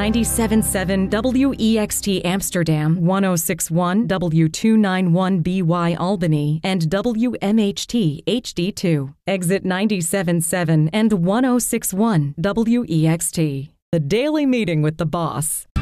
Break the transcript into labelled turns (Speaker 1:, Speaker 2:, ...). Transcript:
Speaker 1: 97.7 WEXT Amsterdam, 106.1 W291BY Albany, and WMHT HD2. Exit 97.7 and 106.1 WEXT. The Daily Meeting with the Boss.